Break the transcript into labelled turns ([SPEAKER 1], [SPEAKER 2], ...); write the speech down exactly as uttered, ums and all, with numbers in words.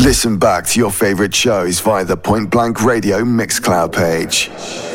[SPEAKER 1] Listen back to your favorite shows via the Point Blank Radio Mixcloud page.